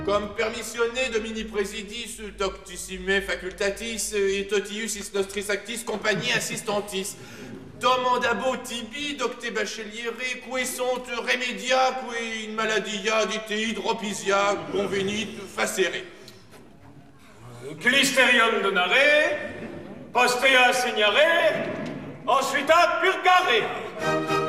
Comme permissionné domini presidis, doctissime facultatis, et totius is nostris actis compagnie assistantis. Domandabo tibi, docte bacheliere, que sont remedia, que in maladia dite hydropisia, convenit facere. Clisterium donare, postea signare, ensuite purgare.